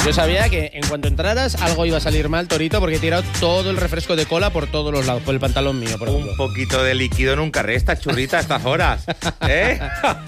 Yo sabía que en cuanto entraras algo iba a salir mal, Torito, porque he tirado todo el refresco de cola por todos los lados, por el pantalón mío, por ejemplo. Un poquito de líquido nunca resta, churrita, a estas horas. ¿Eh?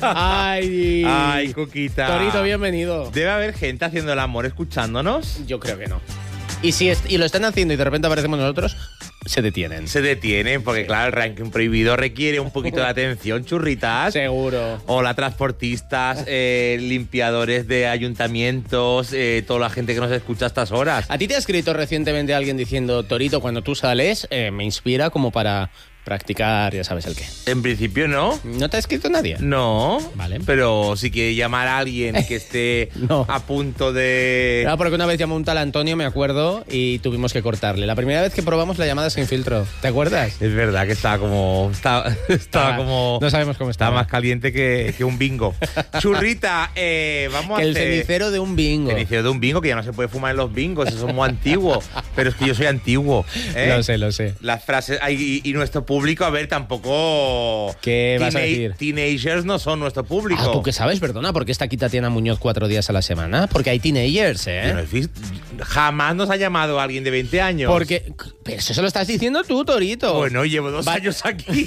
Ay, Cuquita. Torito, bienvenido. ¿Debe haber gente haciendo el amor escuchándonos? Yo creo que no. Y si y lo están haciendo y de repente aparecemos nosotros, se detienen. Se detienen, porque claro, el ranking prohibido requiere un poquito de atención, churritas. Seguro. Hola, transportistas, limpiadores de ayuntamientos, toda la gente que nos escucha a estas horas. ¿A ti te ha escrito recientemente alguien diciendo, Torito, cuando tú sales, me inspira como para practicar, ya sabes el qué? En principio no. ¿No te ha escrito nadie? No. Vale. Pero si quiere llamar a alguien que esté No. a punto de... Claro, porque una vez llamó un tal Antonio, me acuerdo, y tuvimos que cortarle. La primera vez que probamos la llamada sin filtro, ¿te acuerdas? Es verdad que estaba como... Estaba como... No sabemos cómo Estaba estaba. más caliente que un bingo. Churrita, vamos Que a el hacer... cenicero de un bingo. Cenicero de un bingo, que ya no se puede fumar en los bingos, eso es muy antiguo. Pero es que yo soy antiguo. ¿eh? Lo sé. Las frases... y nuestro público, a ver, tampoco... ¿Qué vas a decir? Teenagers no son nuestro público. Ah, ¿tú qué sabes? Perdona, ¿por qué está aquí Tatiana Muñoz 4 días a la semana? Porque hay teenagers, Yo ¿eh? no he visto- jamás nos ha llamado alguien de 20 años. Porque... Pero eso se lo estás diciendo tú, Torito. Bueno, llevo 2 Vale. años aquí.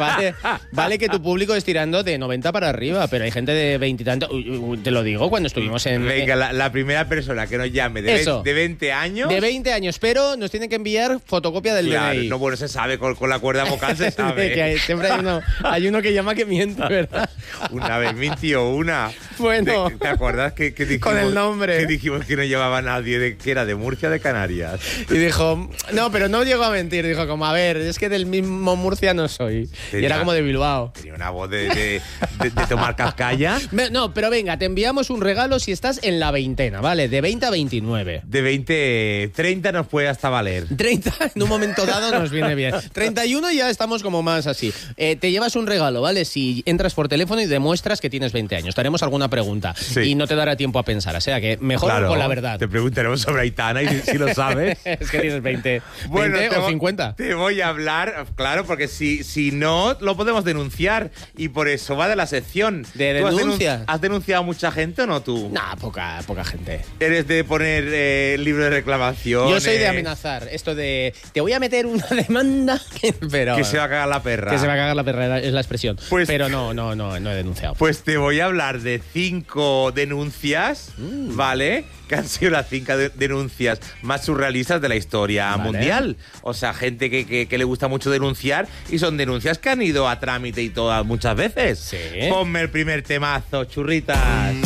Vale que tu público es tirando de 90 para arriba, pero hay gente de 20 y tanto. Te lo digo cuando estuvimos en... Venga, la primera persona que nos llame Eso. de 20 años. De 20 años, pero nos tienen que enviar fotocopia del Claro, DNI. no, bueno, se sabe, con la cuerda vocal se sabe. Que siempre hay uno que llama que miente, ¿verdad? Una vez mintió una. Bueno. ¿Te acuerdas que dijimos, Con el nombre. que dijimos que no llevaba nadie, que era de Murcia, de Canarias? Y dijo, no, pero no llegó a mentir. Dijo como, a ver, es que del mismo Murcia no soy. Y era como de Bilbao. Tenía una voz de tomar cascalla. No, pero venga, te enviamos un regalo si estás en la veintena, ¿vale? De 20 a 29. De 20, 30 nos puede hasta valer. 30 en un momento dado nos viene bien. 31 ya estamos como más así. Te llevas un regalo, ¿vale? Si entras por teléfono y demuestras que tienes 20 años. Te haremos alguna pregunta Sí. y no te dará tiempo a pensar. O sea que mejor Claro, con la verdad. Te preguntaremos sobre Aitana y si lo sabes. Es que tienes 20, Bueno, 20 o 50. Te voy a hablar, claro, porque si no, lo podemos denunciar. Y por eso va de la sección. ¿De ¿Tú denuncia? ¿Has denunciado a mucha gente o no tú? Nah, poca gente. ¿Eres de poner libro de reclamación? Yo soy de amenazar. Esto de, te voy a meter una demanda, pero... Que se va a cagar la perra. Que se va a cagar la perra, es la expresión. Pues- pero no he denunciado. Pues te voy a hablar de 5 denuncias, ¿vale? Que han sido las 5 denuncias más surrealistas de la historia Vale. mundial. O sea, gente que le gusta mucho denunciar y son denuncias que han ido a trámite y todas muchas veces. Sí. Ponme el primer temazo, churritas.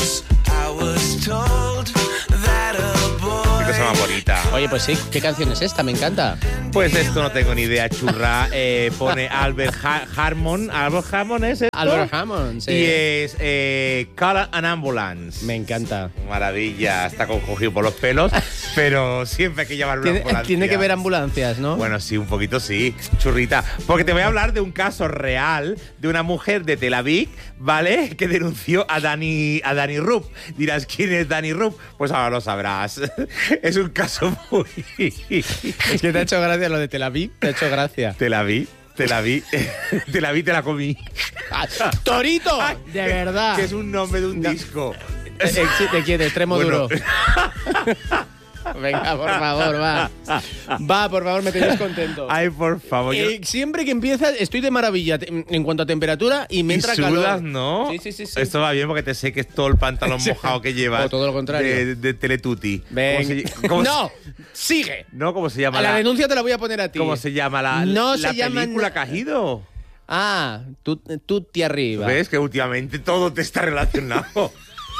Qué cosa más bonita. Oye, pues sí, ¿qué canción es esta? Me encanta. Pues esto no tengo ni idea, churra. Pone Albert Hammond. ¿Albert Hammond es esto? Albert Hammond, sí. Y es Call an Ambulance. Me encanta. Maravilla, está cogido por los pelos, pero siempre hay que llamar una ambulancia. Tiene que ver ambulancias, ¿no? Bueno, sí, un poquito sí, churrita. Porque te voy a hablar de un caso real de una mujer de Tel Aviv, ¿vale? Que denunció a Dani Rupp. Dirás, ¿quién es Dani Rupp? Pues ahora lo sabrás. Es un caso muy... Es que te ha hecho gracia lo de Tel Aviv, te ha hecho gracia. Te la vi. Te la comí. ¡Torito! Ay, De verdad. Que es un nombre de un disco. ¿De quién? Extremo Bueno. duro. Venga, por favor, va. Va, por favor, me tenéis contento. Ay, por favor. Siempre que empiezas, estoy de maravilla en cuanto a temperatura y me entra y sudas, calor. ¿no? Sí. Esto va bien porque te seques todo el pantalón mojado que llevas. O todo lo contrario. De Teletutti. Venga. ¿Cómo Sigue. ¿No? ¿Cómo se llama A la denuncia te la voy a poner a ti. ¿Cómo se llama la película que has ido? Ah, tú te arriba. ¿Ves que últimamente todo te está relacionado?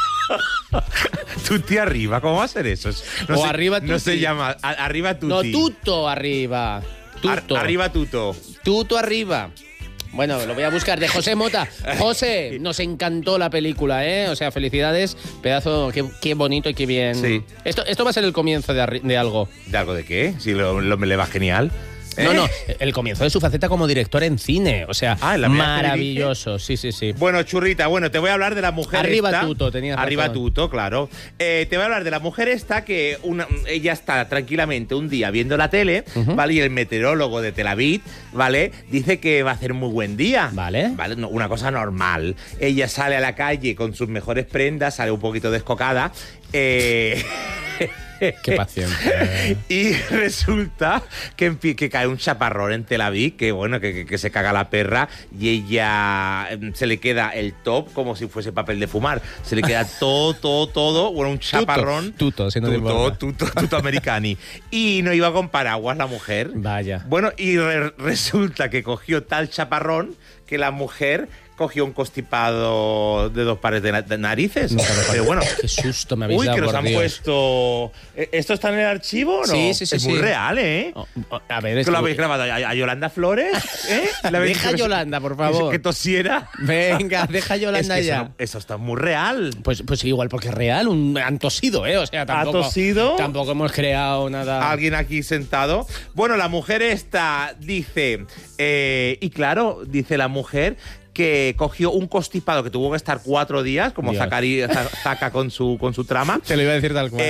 Tutti arriba, ¿cómo va a ser eso? O arriba No tutti. se llama arriba tutti. No, tuto arriba. Tuto. Arriba tuto. Tuto arriba. Bueno, lo voy a buscar, de José Mota. José, nos encantó la película, ¿eh? O sea, felicidades, pedazo, qué bonito y qué bien. Sí. Esto va a ser el comienzo de algo. ¿De algo de qué? Si me le va genial. No, el comienzo de su faceta como director en cine. O sea, Ah, ¿en la primera que maravilloso, sí. Bueno, churrita, te voy a hablar de la mujer Arriba esta. tuto, tenías Arriba razón. tuto, claro. Te voy a hablar de la mujer esta que ella está tranquilamente un día viendo la tele, ¿vale? Y el meteorólogo de Tel Aviv, ¿vale? Dice que va a hacer muy buen día. Vale. No, una cosa normal. Ella sale a la calle con sus mejores prendas, sale un poquito descocada. Qué paciencia. Y resulta que cae un chaparrón en Tel Aviv, que bueno, que se caga la perra y ella se le queda el top como si fuese papel de fumar. Se le queda todo, bueno, un chaparrón. Tuto americani. Y no iba con paraguas la mujer. Vaya. Bueno, y resulta que cogió tal chaparrón que la mujer cogió un constipado de 2 pares de narices. No, pero bueno. Qué susto me habéis Uy, dado, que nos por han Dios. puesto... ¿Esto está en el archivo o no? Sí. Es muy real, ¿eh? A ver, ¿Que lo habéis grabado a Yolanda Flores? ¿Eh? Deja a Yolanda, por favor. Que tosiera. Venga, deja a Yolanda Es que ya. eso está muy real. Pues igual, porque es real, han tosido, ¿eh? O sea, tampoco, ¿Ha tosido? Tampoco hemos creado nada. Alguien aquí sentado. Bueno, la mujer esta dice... y claro, dice la mujer que cogió un constipado que tuvo que estar 4 días, como Zaka con su trama. Te lo iba a decir tal cual.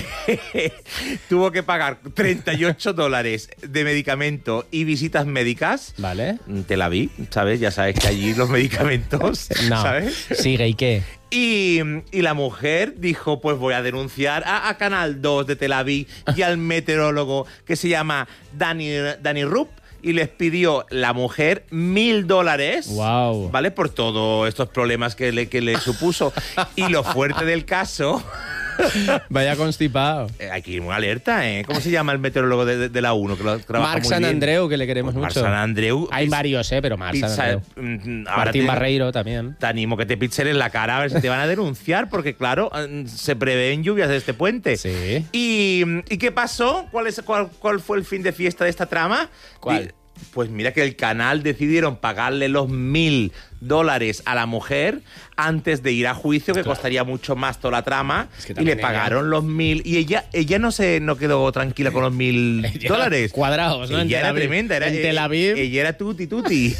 Tuvo que pagar $38 de medicamento y visitas médicas. Vale. Te la vi, ¿sabes? Ya sabes que allí los medicamentos, No. ¿sabes? Sigue, ¿y qué? Y la mujer dijo, pues voy a denunciar a Canal 2 de Tel Aviv y al meteorólogo que se llama Dani Rupp, y les pidió la mujer $1.000, Wow. ¿vale? Por todos estos problemas que le supuso. Y lo fuerte del caso... Vaya constipado. Hay que ir muy alerta, ¿eh? ¿Cómo se llama el meteorólogo de la 1? Que lo trabaja Marc muy San bien. Andreu, que le queremos Marc mucho. San Andreu. Hay varios, pero Marc San Andreu. Martín Barreiro también. Te animo que te pixen en la cara a ver si te van a denunciar, porque claro, se prevén lluvias de este puente. Sí. ¿Y qué pasó? ¿Cuál fue el fin de fiesta de esta trama? ¿Cuál? Pues mira que el canal decidieron pagarle los $1.000 a la mujer antes de ir a juicio, que costaría mucho más toda la trama, Es que y le también pagaron los 1.000. Y ella no quedó tranquila con los $1.000. Cuadrados, ¿no? Ella era tremenda. En Tel Aviv. Ella era tuti.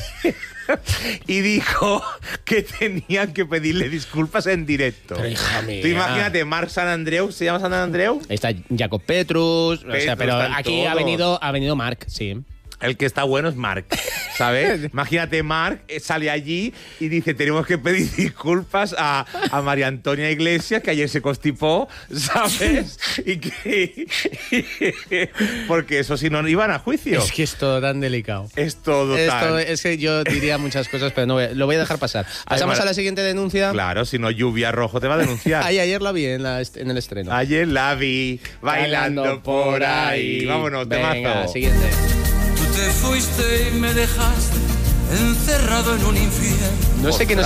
Y dijo que tenían que pedirle disculpas en directo. Pero, hija mía. Tú imagínate, Marc San Andreu, ¿se llama San Andreu? Ahí está Jacob Petrus, o sea, pero están aquí todos. ha venido Marc, sí. El que está bueno es Marc, ¿sabes? Imagínate, Marc sale allí y dice, tenemos que pedir disculpas a María Antonia Iglesias, que ayer se constipó, ¿sabes? Y que... porque eso si no iban a juicio. Es que es todo tan delicado. Es todo tan... Es que yo diría muchas cosas, pero no lo voy a dejar pasar. ¿Pasamos a la siguiente denuncia? Claro, si no, Lluvia Rojo te va a denunciar. Ay, ayer la vi en el estreno. Ayer la vi bailando por ahí. Vámonos, Venga, temazo. siguiente. Tú te fuiste y me dejaste encerrado en un infierno.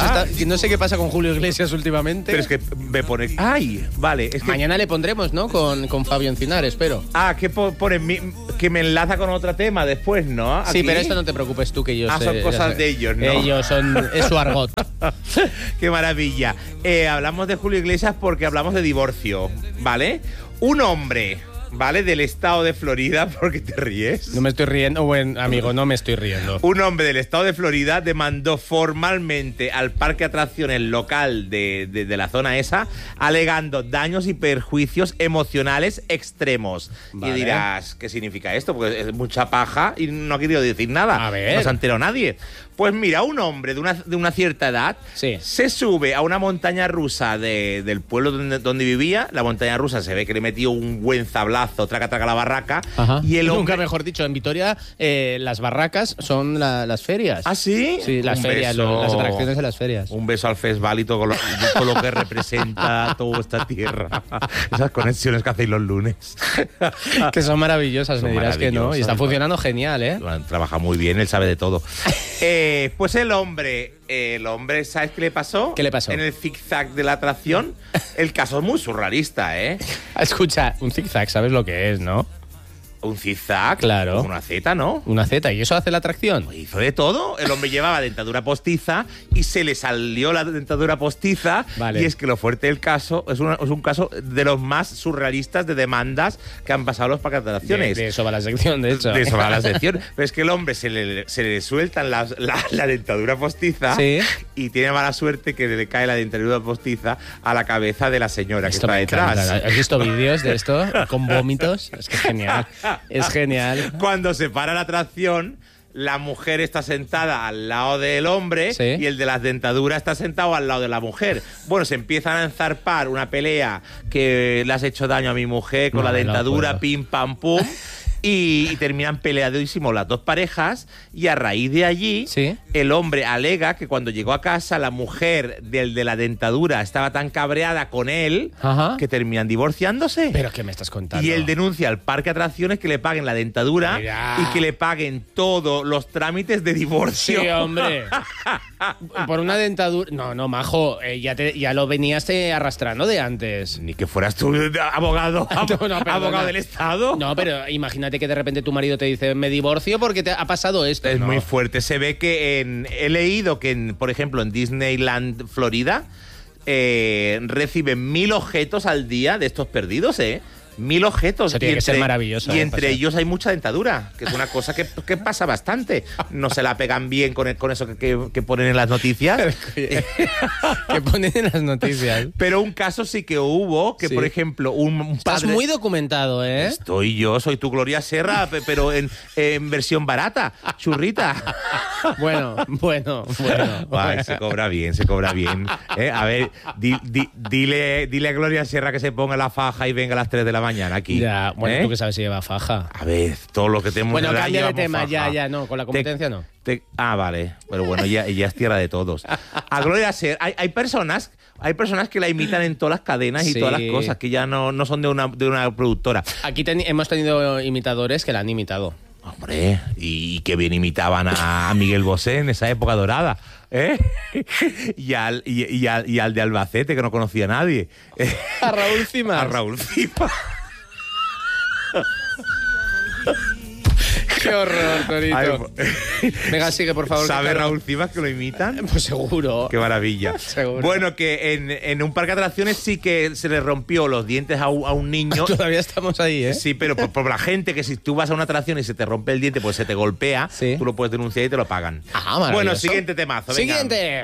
No sé qué pasa con Julio Iglesias últimamente. Pero es que me pone... ¡Ay! Vale, es que... Mañana le pondremos, ¿no? Con Fabio Encinar, espero. que pone que me enlaza con otro tema después, ¿no? Sí, Aquí. pero esto no te preocupes tú, que ellos... son cosas ya sé. de ellos, ¿no? Ellos es su argot. ¡Qué maravilla! Hablamos de Julio Iglesias porque hablamos de divorcio, ¿vale? Un hombre, ¿vale? Del estado de Florida, ¿por qué te ríes? No me estoy riendo, buen amigo, no me estoy riendo. Un hombre del estado de Florida demandó formalmente al parque de atracciones local de la zona esa, alegando daños y perjuicios emocionales extremos. Vale. Y dirás, ¿qué significa esto? Porque es mucha paja y no ha querido decir nada. A ver. No se ha enterado nadie. Pues mira, un hombre de una cierta edad Sí. se sube a una montaña rusa del pueblo donde vivía. La montaña rusa se ve que le metió un buen sablazo, traca la barraca. Ajá. Y el hombre... Nunca mejor dicho, en Vitoria las barracas son las ferias. ¿Ah, sí? Sí, las Un ferias, beso. las atracciones de las ferias. Un beso al festival y todo lo que representa toda esta tierra. Esas conexiones que hacéis los lunes. Que son maravillosas, Son me dirás que no. Y maravillosas. están funcionando genial, ¿eh? Trabaja muy bien, él sabe de todo. Pues el hombre, ¿sabes qué le pasó? ¿Qué le pasó? En el zigzag de la atracción. El caso es muy surrealista, ¿eh? Escucha, un zigzag, ¿sabes lo que es, no? Un zigzag. Claro. Una Z, ¿no? Una Z, ¿y eso hace la atracción? Hizo de todo. El hombre llevaba dentadura postiza y se le salió la dentadura postiza. Vale. Y es que lo fuerte del caso es un caso de los más surrealistas de demandas que han pasado los parques de atracciones. De eso va la sección, de hecho. De eso va la sección. Pero es que el hombre se le sueltan la dentadura postiza. Sí. Y tiene mala suerte que le cae la dentadura postiza a la cabeza de la señora Esto que me está detrás. encanta. ¿Has visto vídeos de esto con vómitos? Es que es genial. Es genial. Cuando se para la atracción, la mujer está sentada al lado del hombre Sí. y el de las dentaduras está sentado al lado de la mujer. Bueno, se empiezan a enzarpar una pelea que le has hecho daño a mi mujer con No, la no dentadura, puedo. pim, pam, pum. Y terminan peleadísimos las dos parejas y a raíz de allí Sí. el hombre alega que cuando llegó a casa la mujer del de la dentadura estaba tan cabreada con él Ajá. que terminan divorciándose. ¿Pero qué me estás contando? Y él denuncia al parque de atracciones que le paguen la dentadura Mira. y que le paguen todos los trámites de divorcio. Sí, hombre. Por una dentadura... No, majo, ya lo venías arrastrando de antes. Ni que fueras tú abogado, No, perdona. abogado del Estado. No, pero imagínate que de repente tu marido te dice me divorcio porque te ha pasado esto. Es No. muy fuerte. Se ve que he leído que, por ejemplo, en Disneyland, Florida, reciben 1000 objetos al día de estos perdidos, 1000 objetos. Eso tiene que ser maravilloso, Y entre pasar. ellos hay mucha dentadura, que es una cosa que pasa bastante. No se la pegan bien con eso que ponen en las noticias. Que ponen en las noticias. Pero un caso sí que hubo, que Sí. por ejemplo, un Estás padre... muy documentado, ¿eh? Soy tu Gloria Serra, pero en versión barata, churrita. Bueno. Ay, se cobra bien. A ver, dile a Gloria Serra que se ponga la faja y venga a las 3 de la mañana aquí. Ya, bueno, ¿Eh? tú que sabes si lleva faja. A ver, todo lo que tenemos Bueno, en el cambia de año tema, llevamos faja. no, con la competencia no. Vale, pero bueno, ya es tierra de todos. A Gloria Serra, hay personas que la imitan en todas las cadenas y Sí. todas las cosas, que ya no son de una productora. Aquí hemos tenido imitadores que la han imitado. Hombre, y que bien imitaban a Miguel Bosé en esa época dorada, ¿eh? Y al de Albacete, que no conocía a nadie. A Raúl Cimas. A Raúl Cimas. Qué horror, Torito. Ay, Venga, sigue, por favor. ¿Sabe que claro. Raúl Cimas que lo imitan? Pues seguro. Qué maravilla. Seguro. Bueno, que en un parque de atracciones sí que se le rompió los dientes a un niño. Todavía estamos ahí, ¿eh? Sí, pero por la gente, que si tú vas a una atracción y se te rompe el diente, pues se te golpea, Sí. tú lo puedes denunciar y te lo pagan. Ah, maravilloso. Bueno, siguiente temazo. Venga. Siguiente.